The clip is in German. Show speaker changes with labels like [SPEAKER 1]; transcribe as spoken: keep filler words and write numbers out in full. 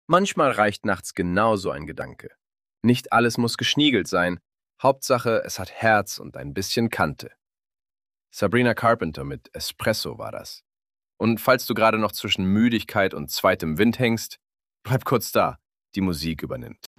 [SPEAKER 1] Manchmal reicht nachts genauso ein Gedanke. Nicht alles muss geschniegelt sein. Hauptsache, es hat Herz und ein bisschen Kante. Sabrina Carpenter mit Espresso war das. Und falls du gerade noch zwischen Müdigkeit und zweitem Wind hängst, bleib kurz da. Die Musik übernimmt.